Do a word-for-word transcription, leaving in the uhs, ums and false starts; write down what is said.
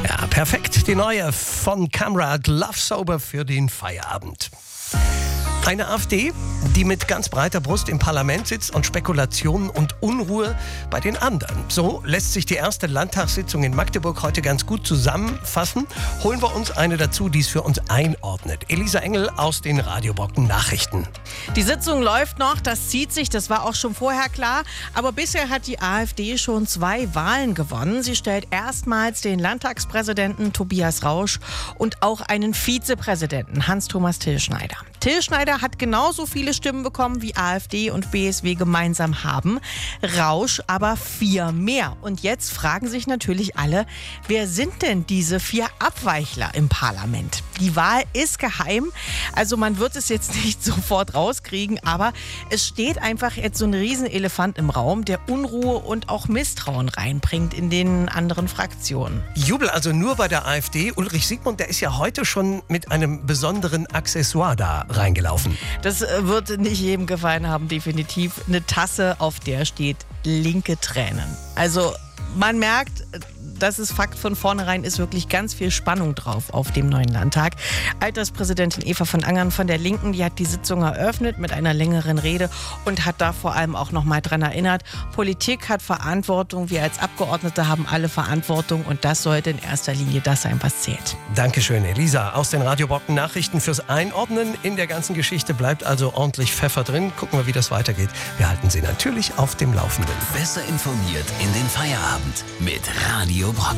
Ja, perfekt. Die neue von Kamrat, Love Sober für den Feierabend. Eine AfD, die mit ganz breiter Brust im Parlament sitzt und Spekulationen und Unruhe bei den anderen. So lässt sich die erste Landtagssitzung in Magdeburg heute ganz gut zusammenfassen. Holen wir uns eine dazu, die es für uns einordnet. Elisa Engel aus den Radio Brocken Nachrichten. Die Sitzung läuft noch, das zieht sich, das war auch schon vorher klar. Aber bisher hat die AfD schon zwei Wahlen gewonnen. Sie stellt erstmals den Landtagspräsidenten Tobias Rausch und auch einen Vizepräsidenten Hans-Thomas Tillschneider. Tillschneider hat genauso viele Stimmen bekommen, wie AfD und B S W gemeinsam haben. Rausch aber vier mehr. Und jetzt fragen sich natürlich alle, wer sind denn diese vier Abweichler im Parlament? Die Wahl ist geheim, also man wird es jetzt nicht sofort rauskriegen, aber es steht einfach jetzt so ein Riesenelefant im Raum, der Unruhe und auch Misstrauen reinbringt in den anderen Fraktionen. Jubel also nur bei der AfD. Ulrich Siegmund, der ist ja heute schon mit einem besonderen Accessoire da reingelaufen. Das wird nicht jedem gefallen haben, definitiv. Eine Tasse, auf der steht linke Tränen. Also man merkt, das ist Fakt von vornherein, ist wirklich ganz viel Spannung drauf auf dem neuen Landtag. Alterspräsidentin Eva von Angern von der Linken, die hat die Sitzung eröffnet mit einer längeren Rede und hat da vor allem auch noch mal dran erinnert, Politik hat Verantwortung, wir als Abgeordnete haben alle Verantwortung und das sollte in erster Linie das sein, was zählt. Dankeschön, Elisa. Aus den Radio Brocken Nachrichten fürs Einordnen. In der ganzen Geschichte bleibt also ordentlich Pfeffer drin. Gucken wir, wie das weitergeht. Wir halten Sie natürlich auf dem Laufenden. Besser informiert in den Feierabend mit Radio Brocken.